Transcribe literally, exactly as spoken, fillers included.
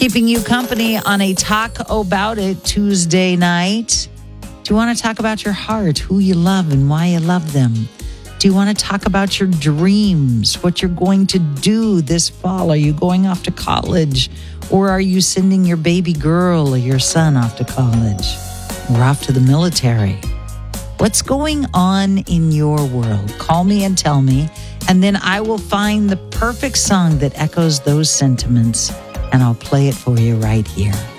Keeping you company on a Talk About It Tuesday night. Do you want to talk about your heart, who you love and why you love them? Do you want to talk about your dreams, what you're going to do this fall? Are you going off to college, or are you sending your baby girl or your son off to college or off to the military? What's going on in your world? Call me and tell me, and then I will find the perfect song that echoes those sentiments, and I'll play it for you right here.